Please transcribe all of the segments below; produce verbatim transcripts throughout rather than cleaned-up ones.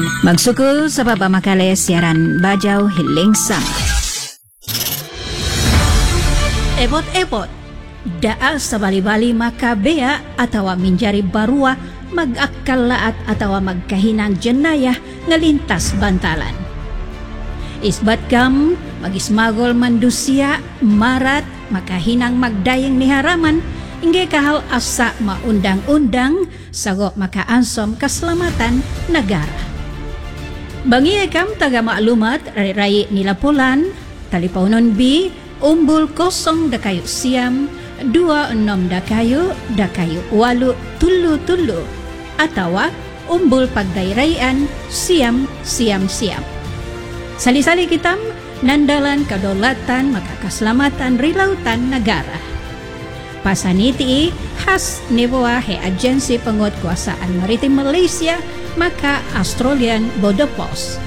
Magsukul sa papamakali siaran Bajaw Hiling Sama. Epot-epot, daal sa bali-bali makabea atawa minjari barua mag-akkalaat atawa magkahinang jenayah ngalintas bantalan. Isbat kam, magismagol mandusya, marat, makahinang magdayeng ni haraman, ingge kahal asa maundang-undang, sago makaansom kaselamatan negara. Bangi kam taga maklumat, rai-rai nilapulan, talipaunon B, umbul kosong dakayu siam, dua enam dakayu, dakayu walu tulu tulu, atawa umbul pagdairayan siam siam siam. Sali-sali kitam nandalan kadolatan makakaselamatan rilautan negara. Pasaniti khas Nevoa he Agensi Penguatkuasaan Maritim Malaysia maka Australian Border Post.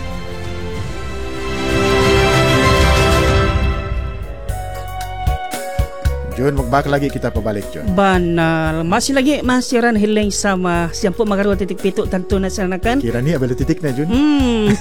Jun, magbak lagi kita pabalik, Jun. Banal. Masih lagi masiran Hiling Sama. Siampu magaruan titik pitu tentu nasanakan. Kira ni abel titik na, Jun. Hmm.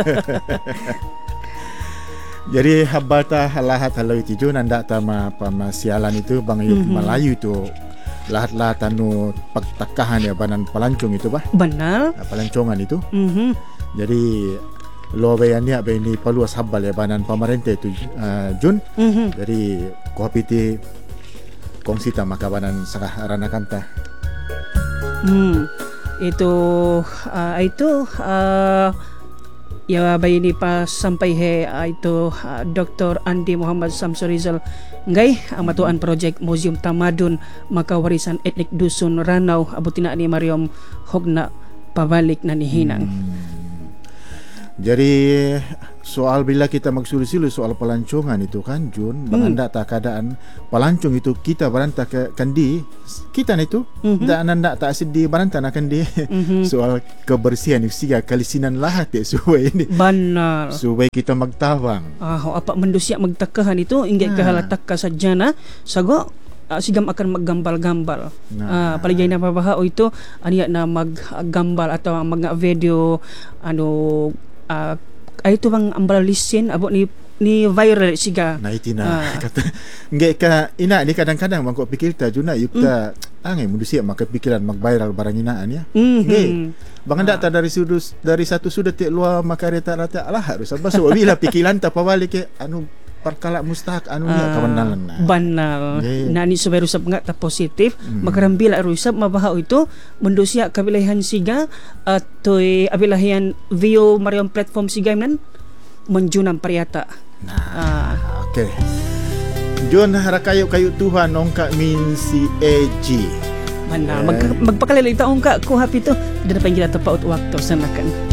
Jadi habata lahat halau itu Jun, anda tama pamasialan itu bang yuk mm-hmm. Melayu itu lahat-lahat anu pagtakahan ya banan palancong itu bah. Benar. Palancongan itu. Mm-hmm. Jadi lobayannya apa ini paluas habal ya banan pemerintah itu uh, Jun. Mm-hmm. Jadi kuapiti kongsita makabanan sakah ranakanta. Hmm. Itu uh, itu uh, ya bayi ni pa sampai he uh, itu uh, Doktor Andi Muhammad Samsul Rizal ngai amatuan projek Museum Tamadun Makawarisan Etnik Dusun Ranau abutina ni Mariam Hogna pabalik na nihinang. Hmm. Jadi soal bila kita magsuli-suli soal pelancongan itu kan Jun, banganda hmm. tak keadaan pelancong itu kita baranta ke kandi kita itu mm-hmm. tak nanda tak sedih baranta nak kandi mm-hmm. soal kebersihan usia kalisinan lahat ya suwe ini. Benar. Suwe kita magtawang. Ah apa mendusya magtakahan itu inggit ah. kahalatak ka sajana sago uh, sigam akan maggambal-gambal. Nah. Uh, paligay na pabaha o ito aniya na maggambal atau mag video ano uh, ay ito bang ambalalisin abo ni ni viral siga na itina uh. kata nggak ka ina ni kadang-kadang bangko pikir ta juna yukta mm. angay mundusia makapikiran mag-viral barang inaan ya nggak mm-hmm. bang anda uh. ta dari sudut dari satu sudut ti luar makareta rata lah harus apa so bila pikiran ta pabalik ke anu perkala mustahak anu uh, ya kawandalan na banal okay. Na ni subay rusab nga ta positif mm-hmm. makarambila rusab mabaha ito mundusia kabilahan siga at toy abilahan view mariam platform siga man menjunam pariyata nah uh. okay John harakayo kayo Tuhan ongka min si A G banal yeah. Mag, magpakalilita ongka ko happy to dana pa kita tapaut waktu sanakan.